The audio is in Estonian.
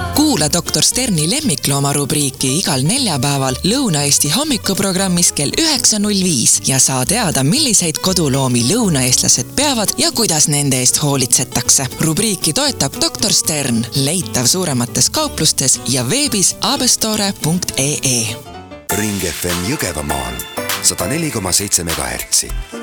Kuula doktor Sterni lemmiklooma rubriiki igal neljapäeval Lõuna-Eesti hommikuprogrammis kell 9.05 ja saa teada, milliseid koduloomi lõunaeestlased peavad ja kuidas nende eest hoolitsetakse. Rubriiki toetab doktor Stern, leitav suuremates kauplustes ja veebis abestore.ee. Ring FM Jõgevamaal 104,7 MHz.